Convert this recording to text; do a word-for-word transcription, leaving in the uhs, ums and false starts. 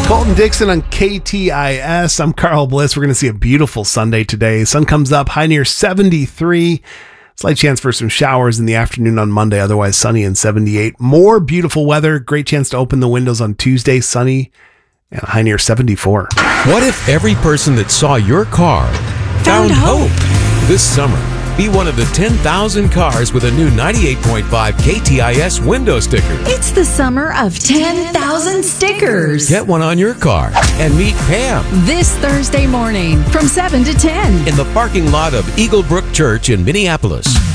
Colton Dixon on K T I S. I'm Carl Bliss. We're going to see a beautiful Sunday today. Sun comes up, high near seventy-three. Slight chance for some showers in the afternoon on Monday, otherwise sunny and seventy-eight. More beautiful weather. Great chance to open the windows on Tuesday, sunny and high near seventy-four. What if every person that saw your car found, found hope? hope this summer? Be one of the ten thousand cars with a new ninety-eight point five K T I S window sticker. It's the summer of ten thousand stickers. Get one on your car and meet Pam this Thursday morning from seven to ten in the parking lot of Eagle Brook Church in Minneapolis.